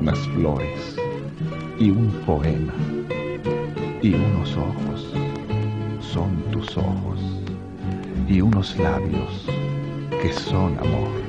unas flores y un poema, y unos ojos son tus ojos, y unos labios que son amor.